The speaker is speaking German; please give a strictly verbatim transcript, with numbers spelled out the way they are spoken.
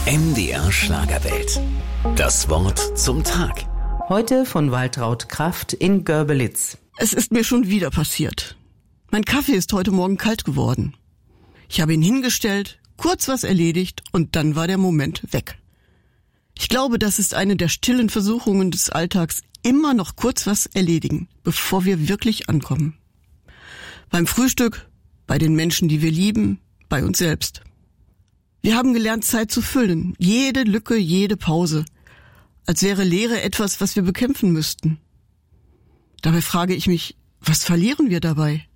M D R Schlagerwelt. Das Wort zum Tag. Heute von Waltraud Kraft in Görbelitz. Es ist mir schon wieder passiert. Mein Kaffee ist heute Morgen kalt geworden. Ich habe ihn hingestellt, kurz was erledigt und dann war der Moment weg. Ich glaube, das ist eine der stillen Versuchungen des Alltags, immer noch kurz was erledigen, bevor wir wirklich ankommen. Beim Frühstück, bei den Menschen, die wir lieben, bei uns selbst. Wir haben gelernt, Zeit zu füllen, jede Lücke, jede Pause, als wäre Leere etwas, was wir bekämpfen müssten. Dabei frage ich mich, was verlieren wir dabei?